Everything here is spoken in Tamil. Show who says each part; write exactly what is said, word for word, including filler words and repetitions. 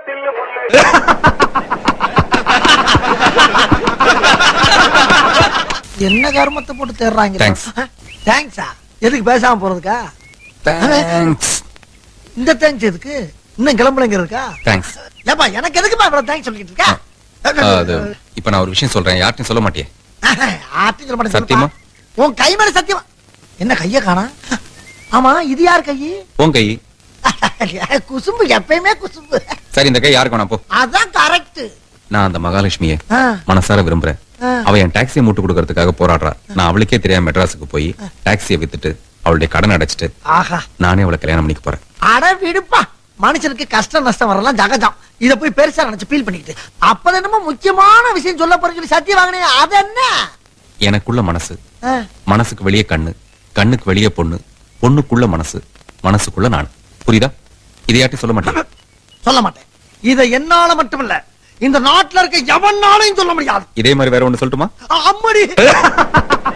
Speaker 1: என்ன கர்மத்தை போட்டு தேடுறாங்க? தேங்க்ஸா? எதுக்கு பேசாம போறதுக்கா? இந்த தேங்க்ஸ் எதுக்கு? இன்னும் கிளம்புறங்க இருக்கா? தேங்க்ஸ். ஏப்பா எனக்கு எதுக்குப்பா இவ்வளவு தேங்க்ஸ் சொல்லிட்டு இருக்கா?
Speaker 2: அது இப்ப நான் ஒரு விஷயம் சொல்றேன், யார்ட்டையும் சொல்ல மாட்டியே?
Speaker 1: யார்ட்டையும் சொல்ல மாட்டேன்.
Speaker 2: சத்தியமா?
Speaker 1: உன் கை மேல சத்தியமா? என்ன கைய காணா? ஆமா, இது யார் கை?
Speaker 2: உன் கை.
Speaker 1: குசும்பு, எப்பயுமே குசும்பு.
Speaker 2: சரி, இந்த கை யாருக்கு வேணா போ.
Speaker 1: அதான் கரெக்ட்.
Speaker 2: நான் அந்த மகாலட்சுமியை மனசார விரும்புறேன். அவ என் டாக்ஸியை மூட்டு கொடுக்கறதுக்காக போராடுறா. நான் அவளுக்கே தெரியாம மெட்ராஸுக்கு போய் டாக்ஸியை வித்துட்டு அவளுடைய கடன் அடைச்சிட்டு நானே அவளை கல்யாணம் பண்ணிக்க போறேன்.
Speaker 1: அட விடுப்பா, மனுஷனுக்கு கஷ்டம் நஷ்டம் வரலாம் ஜகஜம். இத போய் பெருசா நினைச்சு ஃபீல் பண்ணிக்கிட்டு அப்பதான் என்னமோ முக்கியமான விஷயம் சொல்ல போறீங்க. சத்தியம் வாங்கினீங்க, அது என்ன?
Speaker 2: எனக்குள்ள மனசு, மனசுக்கு வெளியே கண்ணு, கண்ணுக்கு வெளியே பொண்ணு, பொண்ணுக்குள்ள மனசு, மனசுக்குள்ள நான். புரியுதா? இதையாட்டி சொல்ல மாட்டேன்.
Speaker 1: சொல்ல மாட்டேன். இதை என்னால மட்டுமில்ல, இந்த நாட்டுல இருக்க எவனாலையும் சொல்ல முடியாது.
Speaker 2: இதே மாதிரி வேற ஒண்ணு சொல்லட்டுமா?
Speaker 1: அம்மடி.